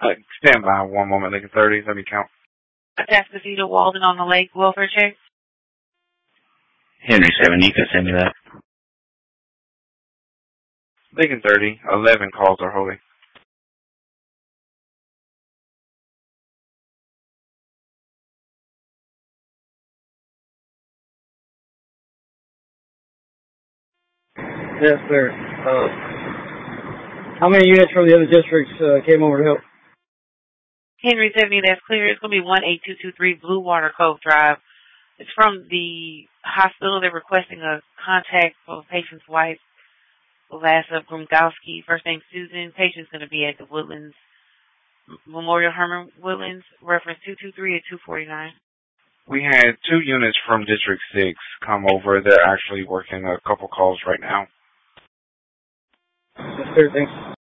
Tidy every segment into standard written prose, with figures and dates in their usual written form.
Stand by one moment, Lincoln 30. Let me count. Atascocita Walden on the Lake, welfare check. Henry 7, you can send me that. Lincoln 30, 11 calls are holding. Yes, sir. How many units from the other districts came over to help? Henry 70, that's clear. It's going to be 18223 Blue Water Cove Drive. It's from the hospital. They're requesting a contact for a patient's wife, Lassa Grumgowski. First name Susan. Patient's going to be at the Woodlands, Memorial Herman Woodlands, reference 223 at 249. We had 2 units from District 6 come over. They're actually working a couple calls right now. Yes, sir. Thanks.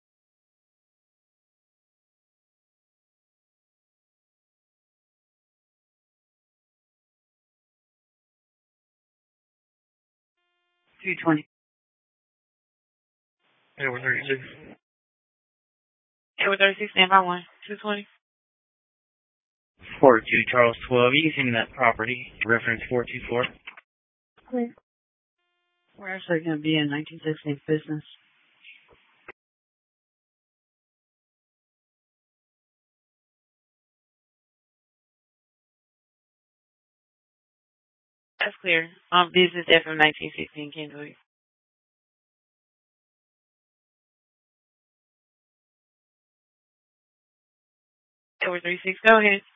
$220. Edward 36. Edward 36, stand by 1. $220. 42 Charles 12. You can send me that property. Reference 424. Clear. We're actually going to be in 1916 business. That's clear. Business FM 1916, Kendall. Edward 36, go ahead.